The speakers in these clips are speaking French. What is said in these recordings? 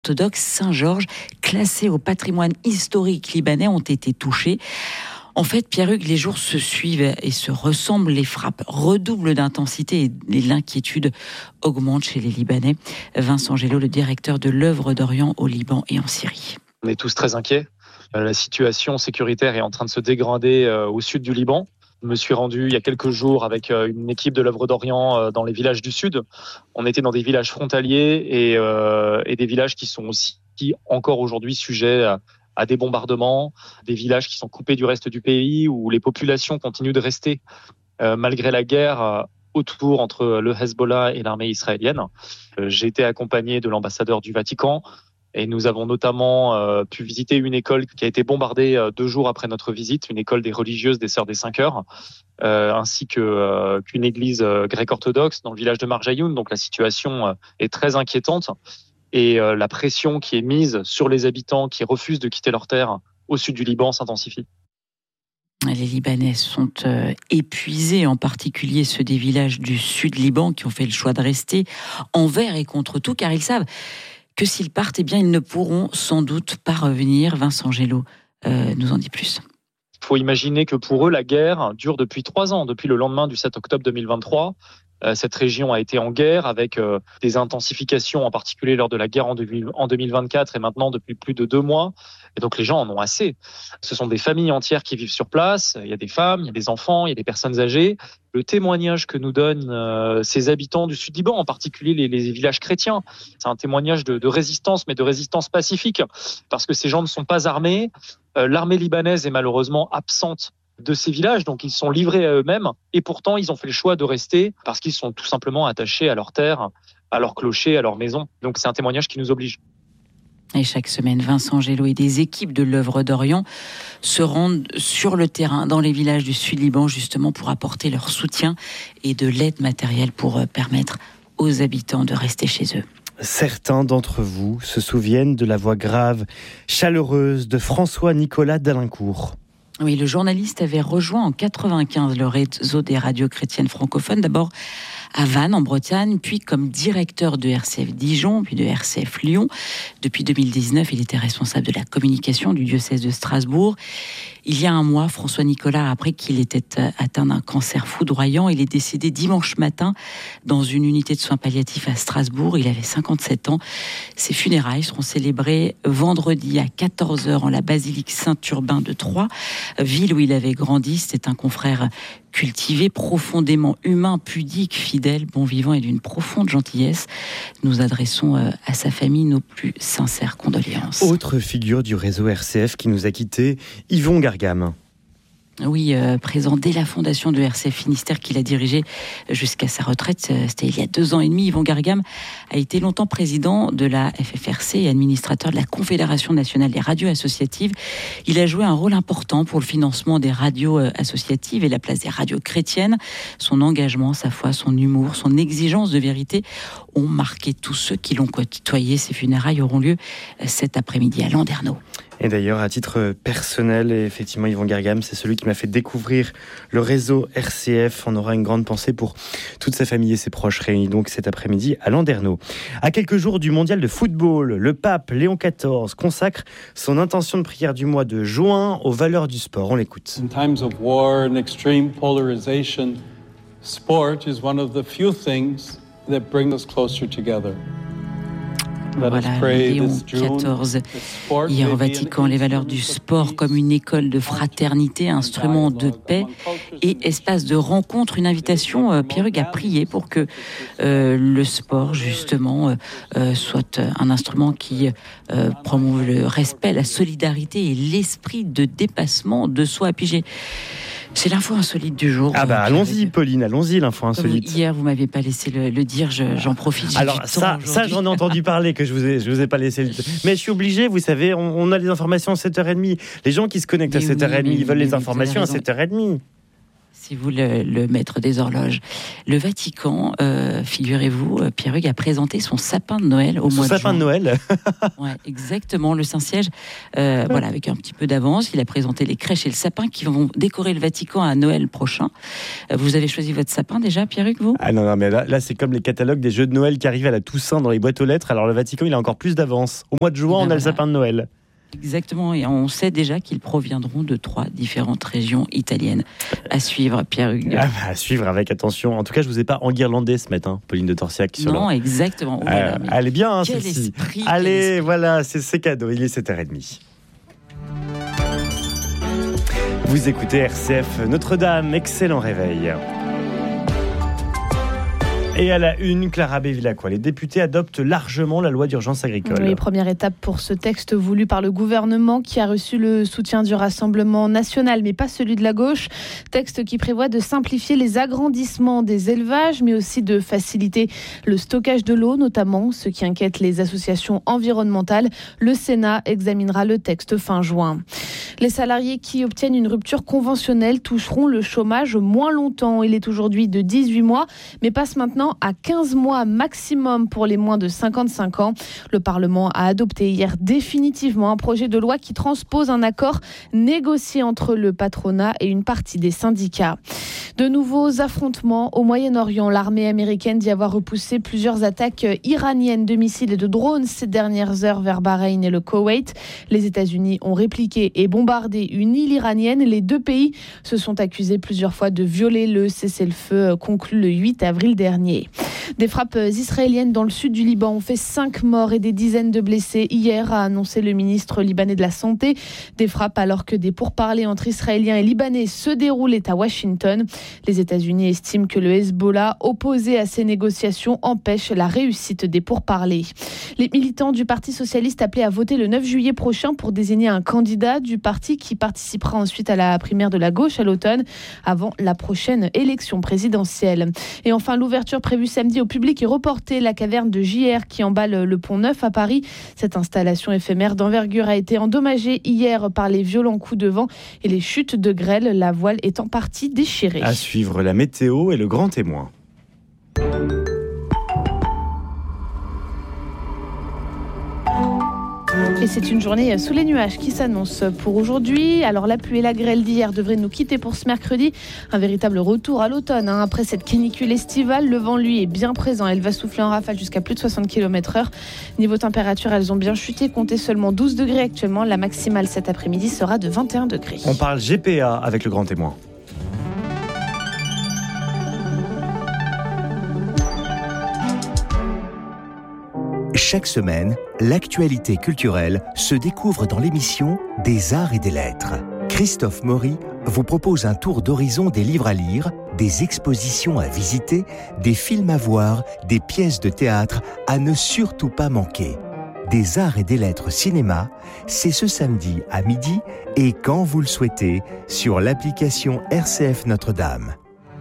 orthodoxe Saint-Georges, classés au patrimoine historique libanais, ont été touchés. En fait, Pierre-Hugues, les jours se suivent et se ressemblent, les frappes redoublent d'intensité et l'inquiétude augmente chez les Libanais. Vincent Gélo, le directeur de l'œuvre d'Orient au Liban et en Syrie. On est tous très inquiets. La situation sécuritaire est en train de se dégrader au sud du Liban. Je me suis rendu il y a quelques jours avec une équipe de l'œuvre d'Orient dans les villages du sud. On était dans des villages frontaliers et des villages qui sont aussi encore aujourd'hui sujets à des bombardements, des villages qui sont coupés du reste du pays, où les populations continuent de rester malgré la guerre autour entre le Hezbollah et l'armée israélienne. J'ai été accompagné de l'ambassadeur du Vatican et nous avons notamment pu visiter une école qui a été bombardée 2 jours après notre visite, une école des religieuses des Sœurs des 5 heures, ainsi qu'une église grecque-orthodoxe dans le village de Marjayoun. Donc la situation est très inquiétante. Et la pression qui est mise sur les habitants qui refusent de quitter leur terre au sud du Liban s'intensifie. Les Libanais sont épuisés, en particulier ceux des villages du sud Liban qui ont fait le choix de rester envers et contre tout, car ils savent que s'ils partent, eh bien, ils ne pourront sans doute pas revenir. Vincent Gélo nous en dit plus. Il faut imaginer que pour eux, la guerre dure depuis 3 ans, depuis le lendemain du 7 octobre 2023. Cette région a été en guerre avec des intensifications, en particulier lors de la guerre en 2024 et maintenant depuis plus de 2 mois. Et donc les gens en ont assez. Ce sont des familles entières qui vivent sur place. Il y a des femmes, il y a des enfants, il y a des personnes âgées. Le témoignage que nous donnent ces habitants du sud Liban, en particulier les villages chrétiens, c'est un témoignage de résistance, mais de résistance pacifique, parce que ces gens ne sont pas armés. L'armée libanaise est malheureusement absente de ces villages, donc ils sont livrés à eux-mêmes et pourtant ils ont fait le choix de rester parce qu'ils sont tout simplement attachés à leur terre, à leur clocher, à leur maison. Donc c'est un témoignage qui nous oblige. Et chaque semaine, Vincent Gélo et des équipes de l'œuvre d'Orient se rendent sur le terrain dans les villages du Sud-Liban justement pour apporter leur soutien et de l'aide matérielle pour permettre aux habitants de rester chez eux. Certains d'entre vous se souviennent de la voix grave, chaleureuse de François-Nicolas d'Alincourt. Oui, le journaliste avait rejoint en 1995 le réseau des radios chrétiennes francophones, d'abord à Vannes, en Bretagne, puis comme directeur de RCF Dijon, puis de RCF Lyon. Depuis 2019, il était responsable de la communication du diocèse de Strasbourg. Il y a un mois, François Nicolas a appris qu'il était atteint d'un cancer foudroyant. Il est décédé dimanche matin dans une unité de soins palliatifs à Strasbourg. Il avait 57 ans. Ses funérailles seront célébrées vendredi à 14h en la basilique Saint-Urbain de Troyes, ville où il avait grandi. C'était un confrère cultivé, profondément humain, pudique, fidèle, bon vivant et d'une profonde gentillesse. Nous adressons à sa famille nos plus sincères condoléances. Autre figure du réseau RCF qui nous a quittés, Yvon Gargam. Oui, présent dès la fondation de RCF Finistère qu'il a dirigé jusqu'à sa retraite, c'était il y a 2 ans et demi. Yvon Gargam a été longtemps président de la FFRC et administrateur de la Confédération nationale des radios associatives. Il a joué un rôle important pour le financement des radios associatives et la place des radios chrétiennes. Son engagement, sa foi, son humour, son exigence de vérité ont marqué tous ceux qui l'ont côtoyé. Ces funérailles auront lieu cet après-midi à Landerneau. Et d'ailleurs, à titre personnel, effectivement, Yvon Gargam, c'est celui qui m'a fait découvrir le réseau RCF. On aura une grande pensée pour toute sa famille et ses proches réunis donc cet après-midi à Landerneau. À quelques jours du mondial de football, le pape Léon XIV consacre son intention de prière du mois de juin aux valeurs du sport. On l'écoute. In times of war and extreme polarization, sport is one of the few things that bring us closer together. Voilà, Léon XIV, hier au Vatican, les valeurs du sport comme une école de fraternité, instrument de paix et espace de rencontre, une invitation, Pierre-Hugues, à prier pour que le sport, justement, soit un instrument qui promouve le respect, la solidarité et l'esprit de dépassement de soi. Et puis c'est l'info insolite du jour. Ah bah allons-y Pauline, allons-y l'info insolite. Hier vous m'aviez pas laissé le dire, j'en profite. Alors ça j'en ai entendu parler que je vous ai pas laissé le dire. Mais je suis obligé, vous savez, on a les informations à 7h30. Les gens qui se connectent à 7h30, ils veulent les informations à 7h30. Merci vous, le maître des horloges. Le Vatican, figurez-vous, Pierre-Hugues a présenté son sapin de Noël au mois de juin. Son sapin de Noël. Ouais, exactement. Le Saint-Siège, voilà, avec un petit peu d'avance, il a présenté les crèches et le sapin qui vont décorer le Vatican à Noël prochain. Vous avez choisi votre sapin déjà, Pierre-Hugues, vous ? Ah non, mais là, c'est comme les catalogues des jeux de Noël qui arrivent à la Toussaint dans les boîtes aux lettres. Alors le Vatican, il a encore plus d'avance. Au mois de juin, on a le sapin de Noël. Exactement, et on sait déjà qu'ils proviendront de 3 différentes régions italiennes. À suivre, Pierre-Hugues. À suivre avec attention. En tout cas, je ne vous ai pas enguirlandé ce matin, Pauline de Torsiac. Non, exactement. Oh là, elle est bien, quel celle-ci. Esprit, allez, voilà, c'est cadeau. Il est 7h30. Vous écoutez RCF Notre-Dame, excellent réveil. Et à la une, Clara Bévilacqua, les députés adoptent largement la loi d'urgence agricole. Oui, première étape pour ce texte voulu par le gouvernement qui a reçu le soutien du Rassemblement national, mais pas celui de la gauche. Texte qui prévoit de simplifier les agrandissements des élevages, mais aussi de faciliter le stockage de l'eau, notamment ce qui inquiète les associations environnementales. Le Sénat examinera le texte fin juin. Les salariés qui obtiennent une rupture conventionnelle toucheront le chômage moins longtemps. Il est aujourd'hui de 18 mois, mais passe maintenant à 15 mois maximum pour les moins de 55 ans. Le Parlement a adopté hier définitivement un projet de loi qui transpose un accord négocié entre le patronat et une partie des syndicats. De nouveaux affrontements au Moyen-Orient. L'armée américaine dit avoir repoussé plusieurs attaques iraniennes de missiles et de drones ces dernières heures vers Bahreïn et le Koweït. Les États-Unis ont répliqué et bombardé une île iranienne. Les deux pays se sont accusés plusieurs fois de violer le cessez-le-feu conclu le 8 avril dernier. Des frappes israéliennes dans le sud du Liban ont fait 5 morts et des dizaines de blessés hier, a annoncé le ministre libanais de la Santé. Des frappes alors que des pourparlers entre Israéliens et Libanais se déroulaient à Washington. Les États-Unis estiment que le Hezbollah, opposé à ces négociations, empêche la réussite des pourparlers. Les militants du Parti socialiste appelés à voter le 9 juillet prochain pour désigner un candidat du parti qui participera ensuite à la primaire de la gauche à l'automne, avant la prochaine élection présidentielle. Et enfin, l'ouverture prévue samedi au public est reportée. La caverne de JR qui emballe le Pont Neuf à Paris. Cette installation éphémère d'envergure a été endommagée hier par les violents coups de vent et les chutes de grêle, la voile est en partie déchirée. À suivre la météo et le grand témoin. Et c'est une journée sous les nuages qui s'annonce pour aujourd'hui. Alors la pluie et la grêle d'hier devraient nous quitter pour ce mercredi. Un véritable retour à l'automne. Après cette canicule estivale, le vent lui est bien présent. Elle va souffler en rafale jusqu'à plus de 60 km/h. Niveau température, elles ont bien chuté. Comptez seulement 12 degrés actuellement. La maximale cet après-midi sera de 21 degrés. On parle GPA avec le grand témoin. Chaque semaine, l'actualité culturelle se découvre dans l'émission Des Arts et des Lettres. Christophe Maury vous propose un tour d'horizon des livres à lire, des expositions à visiter, des films à voir, des pièces de théâtre à ne surtout pas manquer. Des Arts et des Lettres cinéma, c'est ce samedi à midi et quand vous le souhaitez sur l'application RCF Notre-Dame.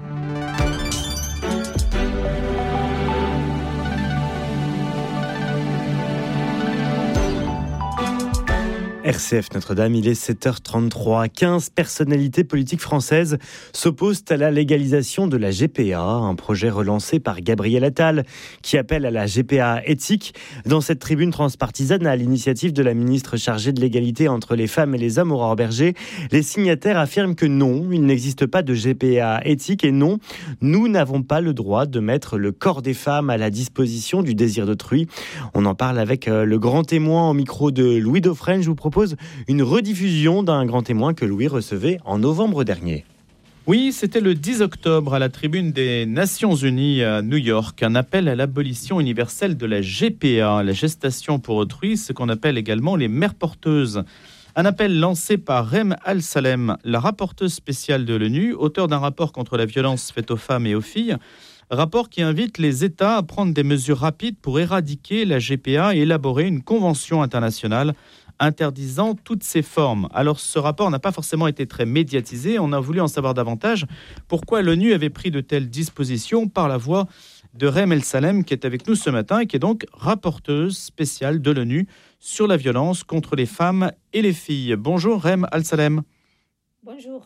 RCF Notre-Dame, il est 7h33. 15 personnalités politiques françaises s'opposent à la légalisation de la GPA, un projet relancé par Gabriel Attal qui appelle à la GPA éthique. Dans cette tribune transpartisane à l'initiative de la ministre chargée de l'égalité entre les femmes et les hommes, Aurore Berger, les signataires affirment que non, il n'existe pas de GPA éthique et non, nous n'avons pas le droit de mettre le corps des femmes à la disposition du désir d'autrui. On en parle avec le grand témoin au micro de Louis Dauphren. Je vous propose une rediffusion d'un grand témoin que Louis recevait en novembre dernier. Oui, c'était le 10 octobre à la tribune des Nations Unies à New York, un appel à l'abolition universelle de la GPA, la gestation pour autrui, ce qu'on appelle également les mères porteuses. Un appel lancé par Rem Al-Salem, la rapporteuse spéciale de l'ONU, auteure d'un rapport contre la violence faite aux femmes et aux filles, rapport qui invite les États à prendre des mesures rapides pour éradiquer la GPA et élaborer une convention internationale interdisant toutes ces formes. Alors ce rapport n'a pas forcément été très médiatisé, on a voulu en savoir davantage. Pourquoi l'ONU avait pris de telles dispositions par la voix de Rem Al-Salem qui est avec nous ce matin et qui est donc rapporteuse spéciale de l'ONU sur la violence contre les femmes et les filles. Bonjour Rem Al-Salem. Bonjour.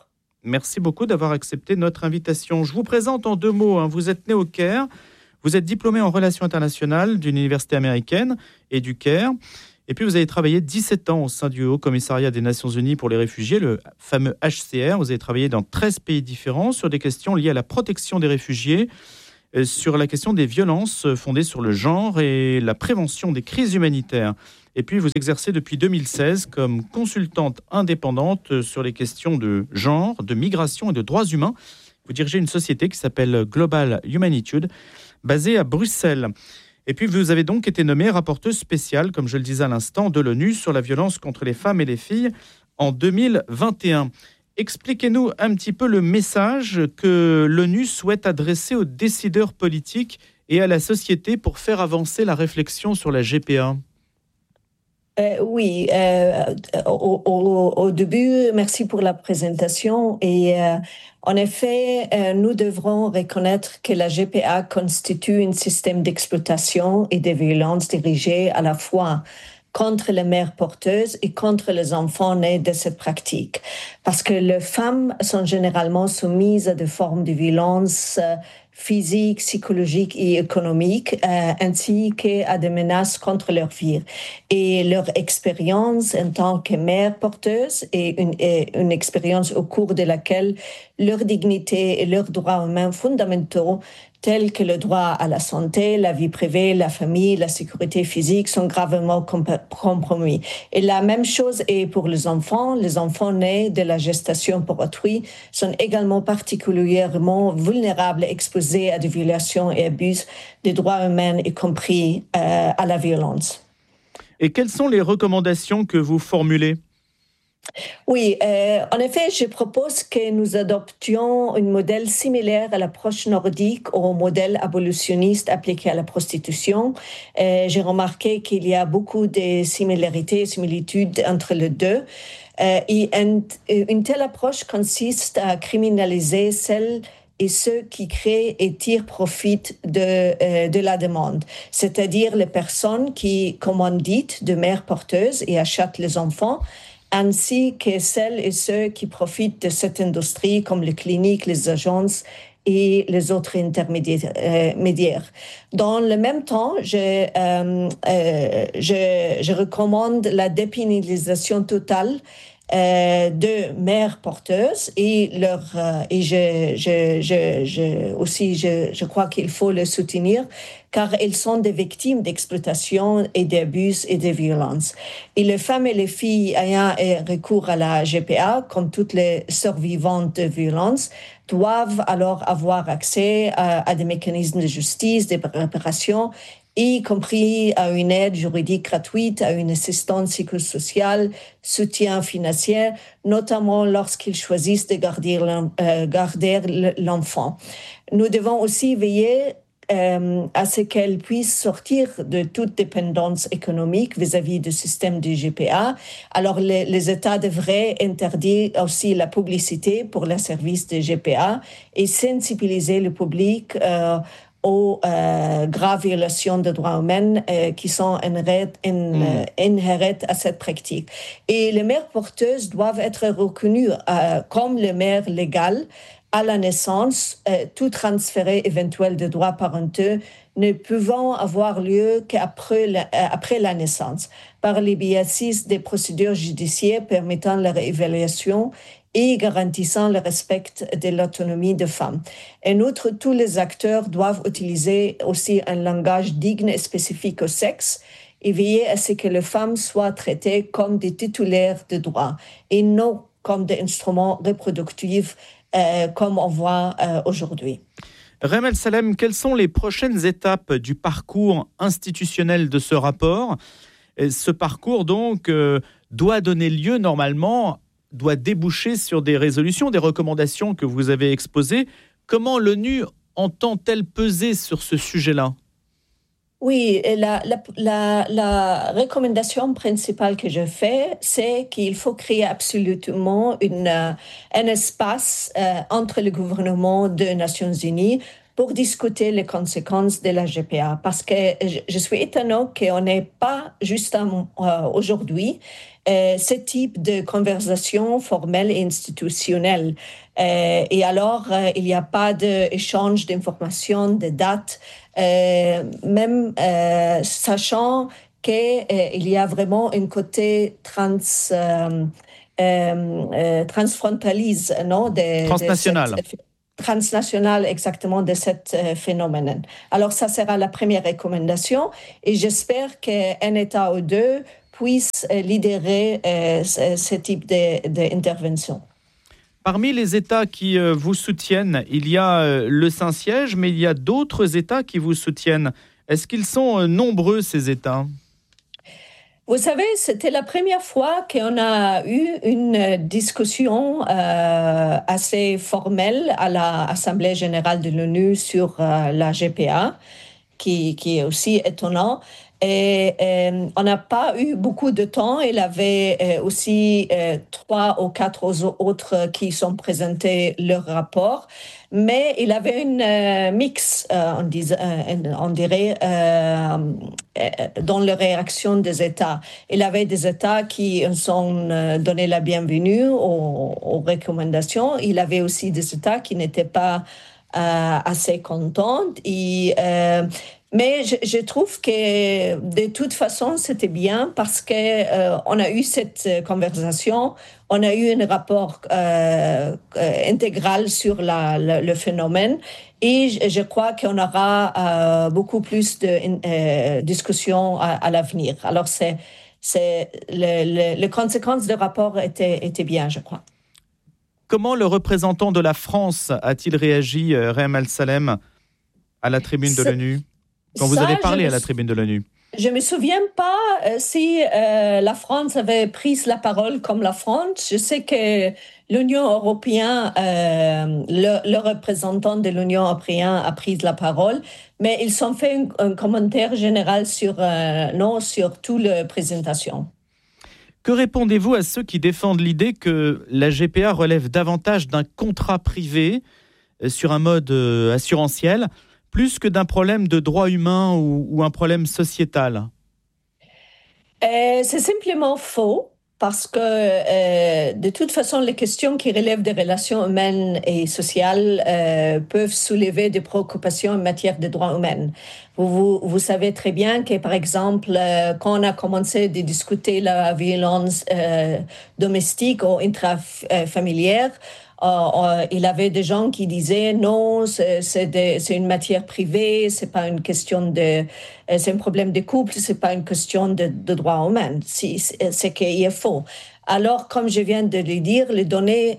Merci beaucoup d'avoir accepté notre invitation. Je vous présente en 2 mots. Vous êtes né au Caire. Vous êtes diplômé en relations internationales d'une université américaine et du Caire. Et puis, vous avez travaillé 17 ans au sein du Haut Commissariat des Nations Unies pour les réfugiés, le fameux HCR. Vous avez travaillé dans 13 pays différents sur des questions liées à la protection des réfugiés, sur la question des violences fondées sur le genre et la prévention des crises humanitaires. Et puis, vous exercez depuis 2016 comme consultante indépendante sur les questions de genre, de migration et de droits humains. Vous dirigez une société qui s'appelle Global Humanitude, basée à Bruxelles. Et puis, vous avez donc été nommée rapporteuse spéciale, comme je le disais à l'instant, de l'ONU sur la violence contre les femmes et les filles en 2021. Expliquez-nous un petit peu le message que l'ONU souhaite adresser aux décideurs politiques et à la société pour faire avancer la réflexion sur la GPA. Oui, au début, merci pour la présentation. Et en effet, nous devrons reconnaître que la GPA constitue un système d'exploitation et de violence dirigée à la fois contre les mères porteuses et contre les enfants nés de cette pratique. Parce que les femmes sont généralement soumises à des formes de violence physique, psychologique et économique, ainsi qu'à des menaces contre leur vie. Et leur expérience en tant que mère porteuse est une expérience au cours de laquelle leur dignité et leurs droits humains fondamentaux tels que le droit à la santé, la vie privée, la famille, la sécurité physique sont gravement compromis. Et la même chose est pour les enfants. Les enfants nés de la gestation pour autrui sont également particulièrement vulnérables et exposés à des violations et abus des droits humains, y compris à la violence. Et quelles sont les recommandations que vous formulez ? Oui, en effet, je propose que nous adoptions un modèle similaire à l'approche nordique au modèle abolitionniste appliqué à la prostitution. J'ai remarqué qu'il y a beaucoup de similarités et similitudes entre les deux. Et une telle approche consiste à criminaliser celles et ceux qui créent et tirent profit de la demande, c'est-à-dire les personnes qui commanditent de mères porteuses et achètent les enfants, ainsi que celles et ceux qui profitent de cette industrie, comme les cliniques, les agences et les autres intermédiaires. Dans le même temps, je recommande la dépénalisation totale de mères porteuses et je crois qu'il faut le soutenir car elles sont des victimes d'exploitation et d'abus et de violence. Et les femmes et les filles ayant recours à la GPA, comme toutes les survivantes de violence, doivent alors avoir accès à des mécanismes de justice, de réparation, y compris à une aide juridique gratuite, à une assistance psychosociale, soutien financier, notamment lorsqu'ils choisissent de garder l'enfant. Nous devons aussi veiller à ce qu'elles puissent sortir de toute dépendance économique vis-à-vis du système du GPA. Alors, les États devraient interdire aussi la publicité pour les services de GPA et sensibiliser le public aux graves violations de droits humains qui sont inhérentes à cette pratique. Et les mères porteuses doivent être reconnues comme les mères légales à la naissance, tout transfert éventuel de droits parentaux ne pouvant avoir lieu qu'après la naissance, par les biais des procédures judiciaires permettant leur évaluation et garantissant le respect de l'autonomie des femmes. En outre, tous les acteurs doivent utiliser aussi un langage digne et spécifique au sexe et veiller à ce que les femmes soient traitées comme des titulaires de droits et non comme des instruments reproductifs comme on voit aujourd'hui. Reem El Salem, quelles sont les prochaines étapes du parcours institutionnel de ce rapport ? Ce parcours, donc, doit donner lieu, normalement, doit déboucher sur des résolutions, des recommandations que vous avez exposées. Comment l'ONU entend-elle peser sur ce sujet-là ? Oui, la recommandation principale que je fais, c'est qu'il faut créer absolument un espace entre le gouvernement des Nations Unies, pour discuter les conséquences de la GPA. Parce que je suis étonnée qu'on n'ait pas juste aujourd'hui ce type de conversation formelle et institutionnelle. Et alors, il n'y a pas d'échange d'informations, de dates, même sachant qu'il y a vraiment un côté transfrontalise, non, transnational. Transnational, exactement, de cet phénomène. Alors, ça sera la première recommandation et j'espère qu'un État ou deux puisse lidérer ce type d'intervention. Parmi les États qui vous soutiennent, il y a le Saint-Siège, mais il y a d'autres États qui vous soutiennent. Est-ce qu'ils sont nombreux, ces États ? Vous savez, c'était la première fois qu'on a eu une discussion assez formelle à l'Assemblée générale de l'ONU sur la GPA, qui est aussi étonnant. Et on n'a pas eu beaucoup de temps. Il y avait aussi 3 ou 4 autres qui sont présentés leur rapport. Mais il y avait une mix, on dirait, dans les réactions des États. Il y avait des États qui ont donné la bienvenue aux recommandations. Il y avait aussi des États qui n'étaient pas assez contents. Mais je trouve que de toute façon, c'était bien parce qu'on a eu cette conversation, on a eu un rapport intégral sur le phénomène et je crois qu'on aura beaucoup plus de discussions à l'avenir. Alors, les conséquences du rapport étaient bien, je crois. Comment le représentant de la France a-t-il réagi, Reem Al-Salem, à la tribune de l'ONU ? Quand vous avez parlé à la tribune de l'ONU. Je ne me souviens pas si la France avait pris la parole comme la France. Je sais que l'Union européenne, le représentant de l'Union européenne a pris la parole, mais ils ont fait un commentaire général sur toute la présentation. Que répondez-vous à ceux qui défendent l'idée que la GPA relève davantage d'un contrat privé sur un mode assurantiel plus que d'un problème de droit humain ou un problème sociétal ? C'est simplement faux, parce que de toute façon, les questions qui relèvent des relations humaines et sociales peuvent soulever des préoccupations en matière de droits humains. Vous savez très bien que, par exemple, quand on a commencé à discuter la violence domestique ou intrafamilière, il y avait des gens qui disaient non, c'est une matière privée, c'est pas une question c'est un problème de couple, c'est pas une question de droits humains. C'est qu'il est faux. Alors, comme je viens de le dire, les données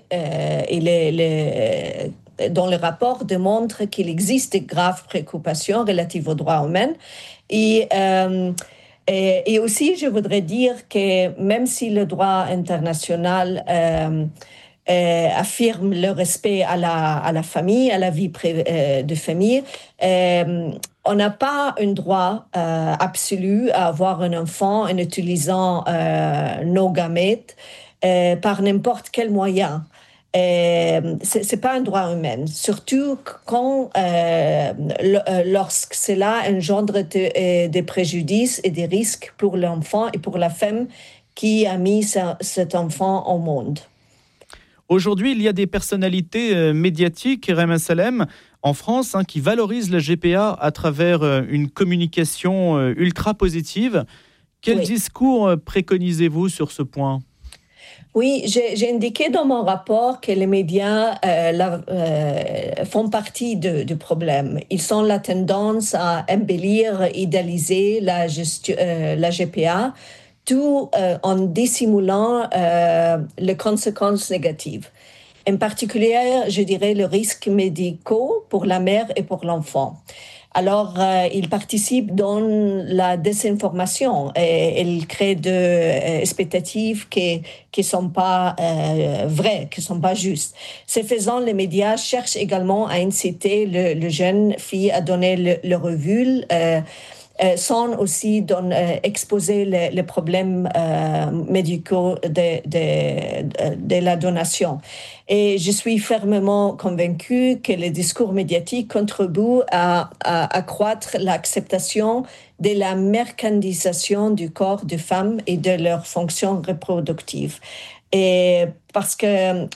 dans le rapport démontrent qu'il existe de graves préoccupations relatives aux droits humains. Et aussi, je voudrais dire que même si le droit international affirme le respect à la famille, à la vie de famille, on n'a pas un droit absolu à avoir un enfant en utilisant nos gamètes par n'importe quel moyen. C'est pas un droit humain, surtout quand lorsque cela engendre des préjudices et des risques pour l'enfant et pour la femme qui a mis cet enfant au monde. Aujourd'hui, il y a des personnalités médiatiques, Reem Al-Salem, en France, qui valorisent la GPA à travers une communication ultra positive. Quel discours préconisez-vous sur ce point ? Oui, j'ai indiqué dans mon rapport que les médias font partie du problème. Ils ont la tendance à embellir, idéaliser la GPA, tout en dissimulant les conséquences négatives. En particulier, je dirais, le risque médicaux pour la mère et pour l'enfant. Alors, ils participent dans la désinformation et ils créent des expectatives qui ne sont pas vraies, qui ne sont pas justes. Ce faisant, les médias cherchent également à inciter le jeune fille à donner le recul sans aussi exposer les problèmes médicaux de la donation. Et je suis fermement convaincue que les discours médiatiques contribuent à accroître l'acceptation de la mercantilisation du corps des femmes et de leurs fonctions reproductives. Et parce que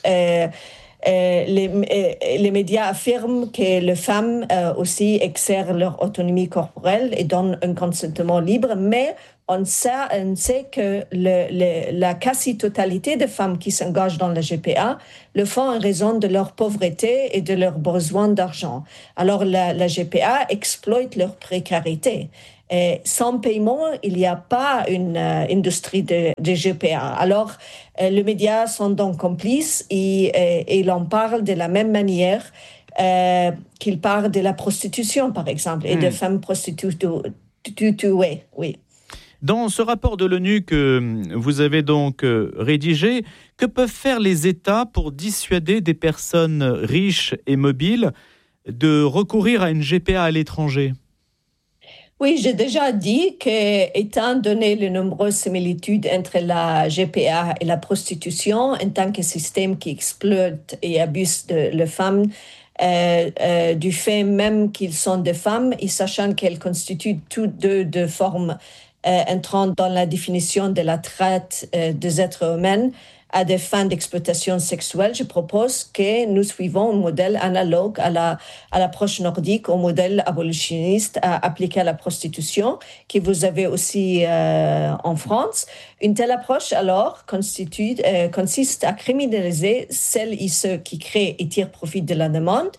les médias affirment que les femmes aussi exercent leur autonomie corporelle et donnent un consentement libre, mais on sait que la quasi-totalité des femmes qui s'engagent dans la GPA le font en raison de leur pauvreté et de leur besoin d'argent. Alors la GPA exploite leur précarité. Et sans paiement, il n'y a pas une industrie de GPA. Alors, les médias sont donc complices et ils en parlent de la même manière qu'ils parlent de la prostitution, par exemple, et de femmes prostituées. Oui. Dans ce rapport de l'ONU que vous avez donc rédigé, que peuvent faire les États pour dissuader des personnes riches et mobiles de recourir à une GPA à l'étranger ? Oui, j'ai déjà dit qu'étant donné les nombreuses similitudes entre la GPA et la prostitution, en tant que système qui exploite et abuse les femmes, du fait même qu'ils sont des femmes, et sachant qu'elles constituent toutes deux de formes entrant dans la définition de la traite des êtres humains à des fins d'exploitation sexuelle, je propose que nous suivons un modèle analogue à l'approche nordique, au modèle abolitionniste appliqué à la prostitution, que vous avez aussi en France. Une telle approche, alors, consiste à criminaliser celles et ceux qui créent et tirent profit de la demande.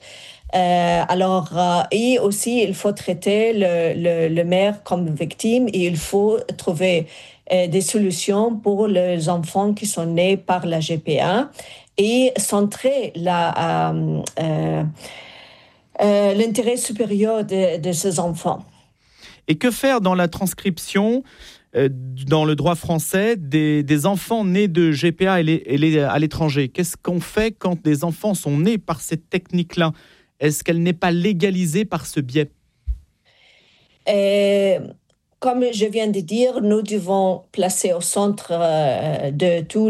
Et aussi, il faut traiter le maire comme victime et il faut trouver des solutions pour les enfants qui sont nés par la GPA et centrer l'intérêt supérieur de ces enfants. Et que faire dans la transcription dans le droit français des enfants nés de GPA à l'étranger ? Qu'est-ce qu'on fait quand des enfants sont nés par cette technique-là ? Est-ce qu'elle n'est pas légalisée par ce biais ? Comme je viens de dire, nous devons placer au centre de tout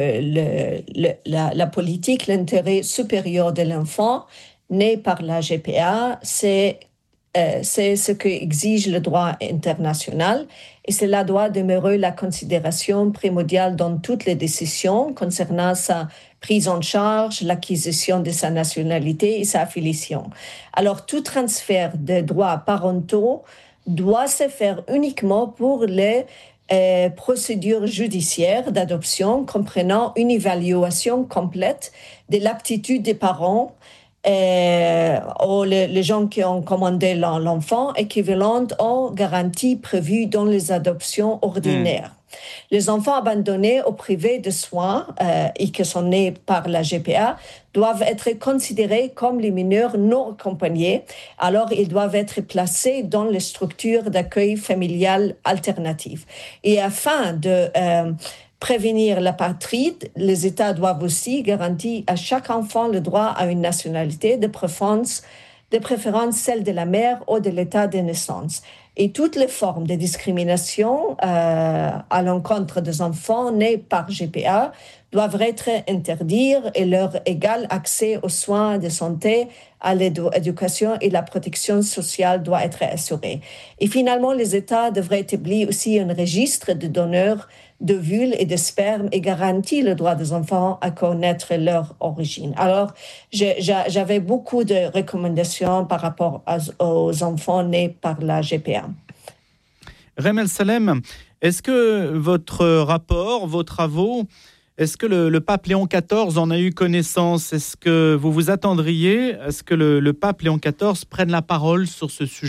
la politique l'intérêt supérieur de l'enfant né par la GPA. C'est ce qu'exige le droit international et cela doit demeurer la considération primordiale dans toutes les décisions concernant sa prise en charge, l'acquisition de sa nationalité et sa affiliation. Alors, tout transfert de droits parentaux doit se faire uniquement pour les procédures judiciaires d'adoption comprenant une évaluation complète de l'aptitude des parents ou les gens qui ont commandé l'enfant équivalente aux garanties prévues dans les adoptions ordinaires. Les enfants abandonnés ou privés de soins et qui sont nés par la GPA doivent être considérés comme les mineurs non accompagnés. Alors, ils doivent être placés dans les structures d'accueil familial alternatives. Et afin de prévenir l'apatride, les États doivent aussi garantir à chaque enfant le droit à une nationalité, de préférence celle de la mère ou de l'État de naissance. Et toutes les formes de discrimination à l'encontre des enfants nés par GPA doivent être interdites et leur égal accès aux soins de santé, à l'éducation et la protection sociale doit être assuré. Et finalement, les États devraient établir aussi un registre de donneurs d'ovules et de sperme et garantir le droit des enfants à connaître leur origine. Alors, j'avais beaucoup de recommandations par rapport aux enfants nés par la GPA. Reine El Salem, est-ce que votre rapport, vos travaux, est-ce que le pape Léon XIV en a eu connaissance ? Est-ce que vous vous attendriez à ce que le pape Léon XIV prenne la parole sur ce sujet ?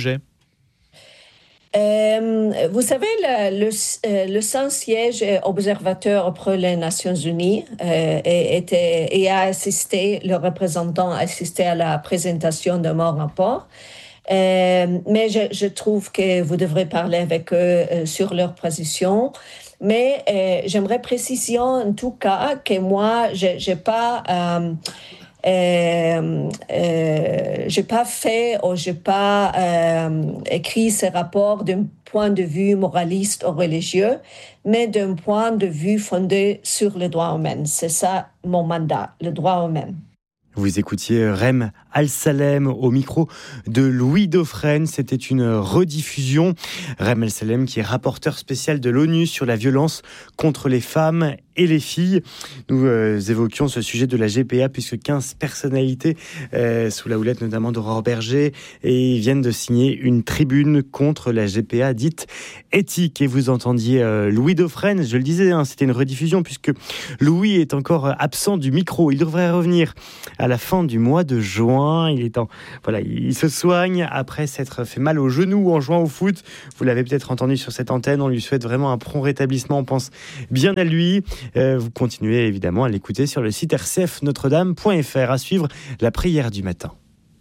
Vous savez, le Saint-Siège observateur auprès des Nations Unies et a assisté, le représentant a assisté à la présentation de mon rapport. Mais je trouve que vous devrez parler avec eux sur leur position. Mais j'aimerais préciser en tout cas que moi, j'ai pas j'ai pas fait ou j'ai pas écrit ces rapports d'un point de vue moraliste ou religieux, mais d'un point de vue fondé sur les droits humains. C'est ça mon mandat, le droit humain. Vous écoutiez Rem Al-Salem au micro de Louis Dauphren. C'était une rediffusion. Rem Al-Salem qui est rapporteur spécial de l'ONU sur la violence contre les femmes et les filles. Nous évoquions ce sujet de la GPA puisque 15 personnalités, sous la houlette notamment d'Aurore Berger, et viennent de signer une tribune contre la GPA dite éthique. Et vous entendiez Louis Dauphren, je le disais, c'était une rediffusion puisque Louis est encore absent du micro. Il devrait revenir à la fin du mois de juin. Il se soigne après s'être fait mal au genou en jouant au foot. Vous l'avez peut-être entendu sur cette antenne. On lui souhaite vraiment un prompt rétablissement. On pense bien à lui. Vous continuez évidemment à l'écouter sur le site rcfnotredame.fr. À suivre la prière du matin.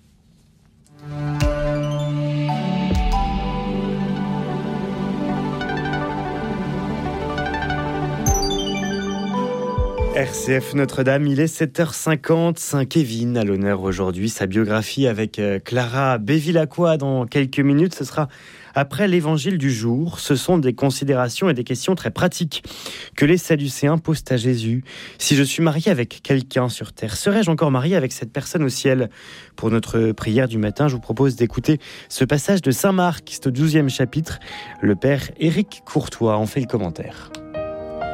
RCF Notre-Dame, il est 7h50. Kevin à l'honneur aujourd'hui. Sa biographie avec Clara Bevilacqua dans quelques minutes. Ce sera après l'évangile du jour. Ce sont des considérations et des questions très pratiques que les Sadducéens posent à Jésus. Si je suis marié avec quelqu'un sur terre, serais-je encore marié avec cette personne au ciel ? Pour notre prière du matin, je vous propose d'écouter ce passage de Saint Marc, c'est au 12e chapitre. Le père Éric Courtois en fait le commentaire.